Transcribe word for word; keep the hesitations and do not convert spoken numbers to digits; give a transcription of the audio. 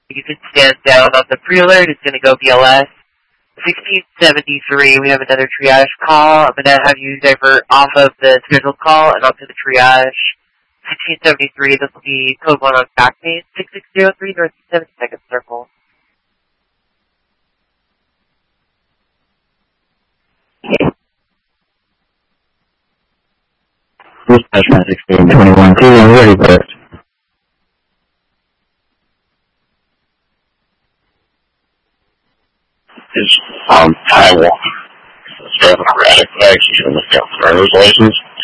You can stand down on the pre-alert. It's going to go B L S. sixteen seventy-three, we have another triage call. I'm going to have you divert off of the scheduled call and onto the triage. sixteen seventy-three, this will be code one on backpage, six six zero three North seventy-second Circle. Dispatch nine sixteen twenty-one two, I'm ready first. Is um Taiwan. Seven erratic flags. You can look out driver's license.